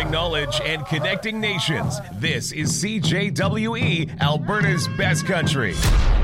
sharing knowledge and connecting nations. This is CJWE, Alberta's best country.